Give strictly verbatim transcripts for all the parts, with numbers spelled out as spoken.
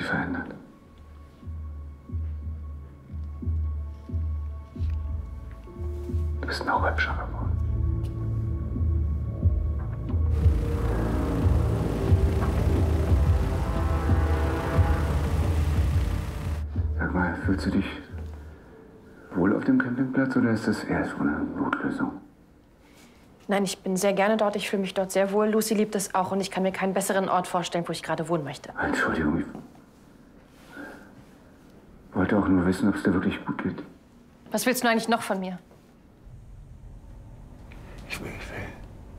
verändert. Du bist noch hübscher geworden. Sag mal, fühlst du dich wohl auf dem Campingplatz oder ist das eher so eine Notlösung? Nein, ich bin sehr gerne dort. Ich fühle mich dort sehr wohl. Lucy liebt es auch und ich kann mir keinen besseren Ort vorstellen, wo ich gerade wohnen möchte. Entschuldigung, ich wollte auch nur wissen, ob es dir wirklich gut geht. Was willst du eigentlich noch von mir? Ich will, ich will.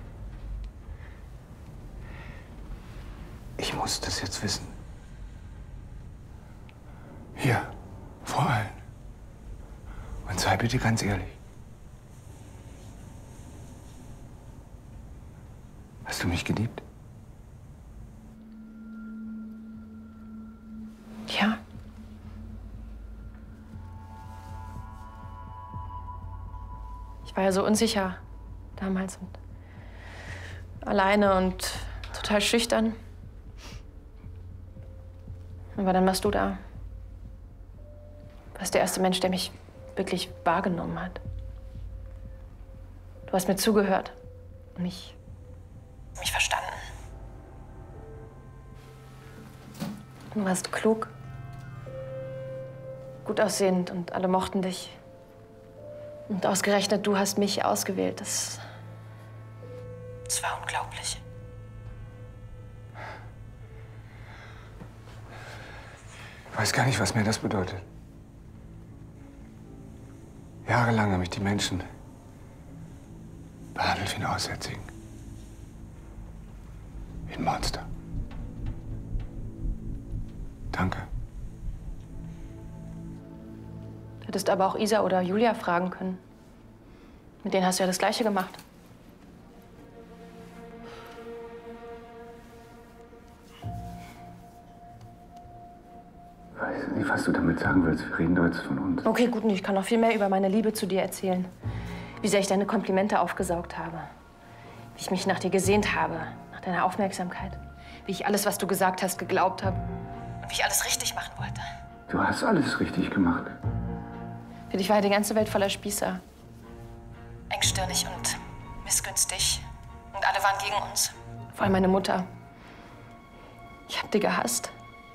Ich muss das jetzt wissen. Hier, vor allen. Und sei bitte ganz ehrlich. Hast du mich geliebt? Ja. Ich war ja so unsicher damals und alleine und total schüchtern. Aber dann warst du da. Du warst der erste Mensch, der mich wirklich wahrgenommen hat. Du hast mir zugehört und mich, mich verstanden. Du warst klug, gut aussehend und alle mochten dich. Und ausgerechnet du hast mich ausgewählt. Das, das war unglaublich. Ich weiß gar nicht, was mir das bedeutet. Jahrelang haben mich die Menschen behandelt wie einen Aussätzigen. Wie ein Monster. Danke. Du hättest aber auch Isa oder Julia fragen können. Mit denen hast du ja das Gleiche gemacht. Ich weiß nicht, was du damit sagen willst. Wir reden doch jetzt von uns. Okay, gut, und ich kann noch viel mehr über meine Liebe zu dir erzählen. Wie sehr ich deine Komplimente aufgesaugt habe. Wie ich mich nach dir gesehnt habe, nach deiner Aufmerksamkeit. Wie ich alles, was du gesagt hast, geglaubt habe. Und wie ich alles richtig machen wollte. Du hast alles richtig gemacht. Für dich war ja die ganze Welt voller Spießer. Engstirnig und missgünstig. Und alle waren gegen uns. Vor allem meine Mutter. Ich hab die gehasst.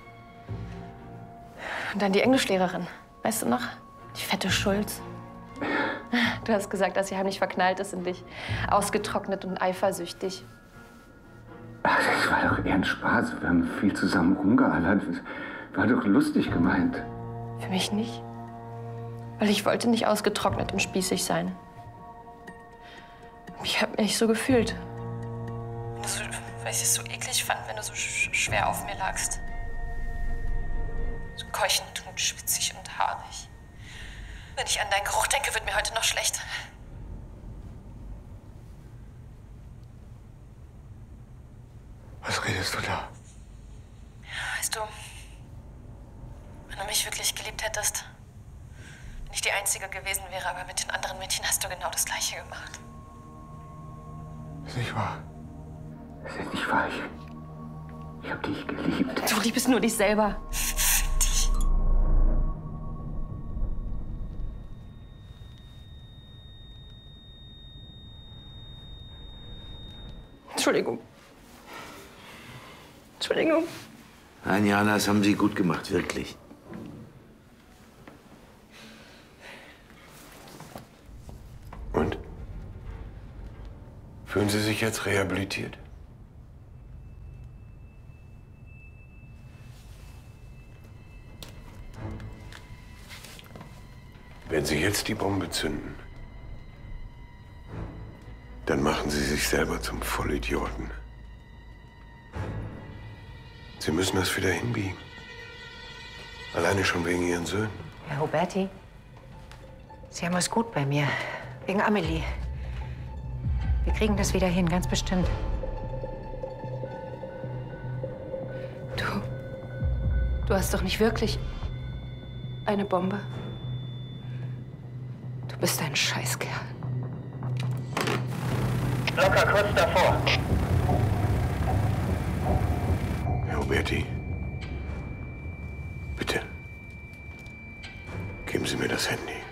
Und dann die Englischlehrerin. Weißt du noch? Die fette Schulz. Du hast gesagt, dass sie heimlich verknallt ist in dich. Ausgetrocknet und eifersüchtig. Ach, das war doch eher ein Spaß. Wir haben viel zusammen rumgeallert. War doch lustig gemeint. Für mich nicht. Weil ich wollte nicht ausgetrocknet und spießig sein. Ich habe mich so gefühlt. So, weil ich es so eklig fand, wenn du so sch schwer auf mir lagst. So keuchend und schwitzig und haarig. Wenn ich an deinen Geruch denke, wird mir heute noch schlecht. Was redest du da? Weißt du, wenn du mich wirklich geliebt hättest, wenn ich die Einzige gewesen wäre, aber mit den anderen Mädchen hast du genau das Gleiche gemacht. Das ist nicht wahr. Das ist nicht wahr. Ich, ich hab dich geliebt. Du liebst nur dich selber. Dich. Entschuldigung. Entschuldigung. Nein, Jana, das haben Sie gut gemacht, wirklich. Und? Fühlen Sie sich jetzt rehabilitiert? Wenn Sie jetzt die Bombe zünden, dann machen Sie sich selber zum Vollidioten. Sie müssen das wieder hinbiegen. Alleine schon wegen Ihren Söhnen. Herr Huberti, Sie haben es gut bei mir. Wegen Amelie. Wir kriegen das wieder hin, ganz bestimmt. Du. Du hast doch nicht wirklich eine Bombe. Du bist ein Scheißkerl. Locker kurz davor. Herr Huberti, Bitte. Geben Sie mir das Handy.